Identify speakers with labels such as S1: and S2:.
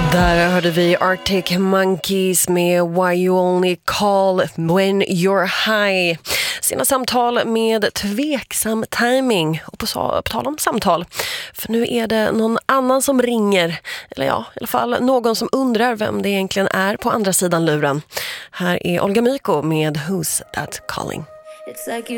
S1: Där hörde vi Arctic Monkeys med Why You Only Call When You're High. Sina samtal med tveksam timing. Och på tal om samtal. För nu är det någon annan som ringer. Eller ja, i alla fall någon som undrar vem det egentligen är på andra sidan luren. Här är Olga Myko med Who's That Calling?
S2: It's like you